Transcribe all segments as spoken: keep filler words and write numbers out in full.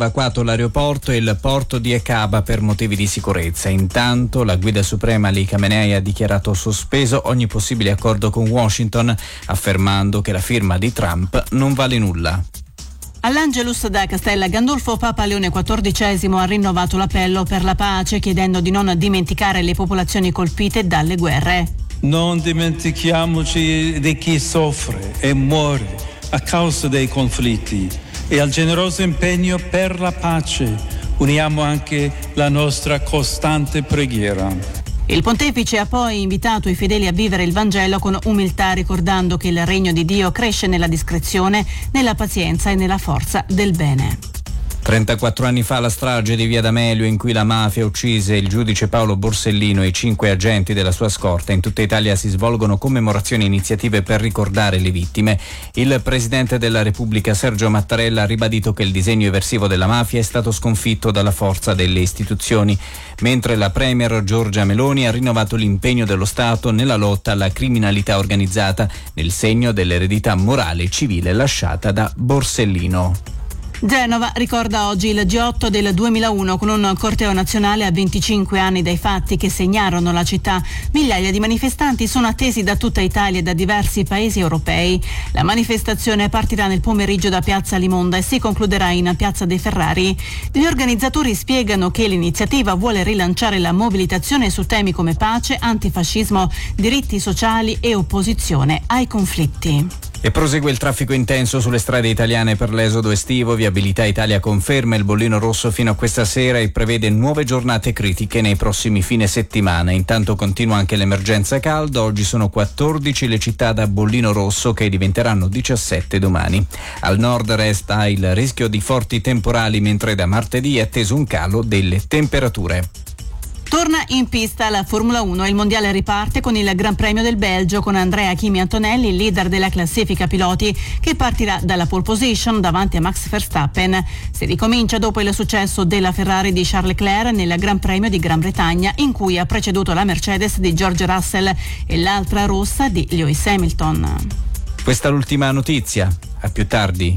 evacuato l'aeroporto e il porto di Aqaba per motivi di sicurezza. Intanto la guida suprema Ali Khamenei ha dichiarato sospeso ogni possibile accordo con Washington, affermando che la firma di Trump non vale nulla. All'Angelus da Castella Gandolfo, Papa Leone quattordicesimo ha rinnovato l'appello per la pace, chiedendo di non dimenticare le popolazioni colpite dalle guerre. Non dimentichiamoci di chi soffre e muore a causa dei conflitti e al generoso impegno per la pace uniamo anche la nostra costante preghiera. Il pontefice ha poi invitato i fedeli a vivere il Vangelo con umiltà, ricordando che il regno di Dio cresce nella discrezione, nella pazienza e nella forza del bene. trentaquattro anni fa la strage di Via D'Amelio, in cui la mafia uccise il giudice Paolo Borsellino e i cinque agenti della sua scorta. In tutta Italia si svolgono commemorazioni e iniziative per ricordare le vittime. Il presidente della Repubblica Sergio Mattarella ha ribadito che il disegno eversivo della mafia è stato sconfitto dalla forza delle istituzioni, mentre la premier Giorgia Meloni ha rinnovato l'impegno dello Stato nella lotta alla criminalità organizzata, nel segno dell'eredità morale e civile lasciata da Borsellino. Genova ricorda oggi il G otto del duemilauno con un corteo nazionale a venticinque anni dai fatti che segnarono la città. Migliaia di manifestanti sono attesi da tutta Italia e da diversi paesi europei. La manifestazione partirà nel pomeriggio da Piazza Limonda e si concluderà in Piazza dei Ferrari. Gli organizzatori spiegano che l'iniziativa vuole rilanciare la mobilitazione su temi come pace, antifascismo, diritti sociali e opposizione ai conflitti. E prosegue il traffico intenso sulle strade italiane per l'esodo estivo. Viabilità Italia conferma il bollino rosso fino a questa sera e prevede nuove giornate critiche nei prossimi fine settimana. Intanto continua anche l'emergenza caldo. Oggi sono quattordici le città da bollino rosso, che diventeranno diciassette domani. Al nord resta il rischio di forti temporali, mentre da martedì è atteso un calo delle temperature. Torna in pista la Formula uno. Il mondiale riparte con il Gran Premio del Belgio, con Andrea Kimi Antonelli, leader della classifica piloti, che partirà dalla pole position davanti a Max Verstappen. Si ricomincia dopo il successo della Ferrari di Charles Leclerc nel Gran Premio di Gran Bretagna, in cui ha preceduto la Mercedes di George Russell e l'altra rossa di Lewis Hamilton. Questa è l'ultima notizia. A più tardi.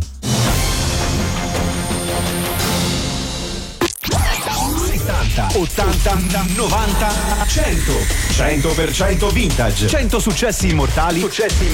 ottanta, novanta, cento. cento per cento vintage. cento successi immortali. Successi immortali.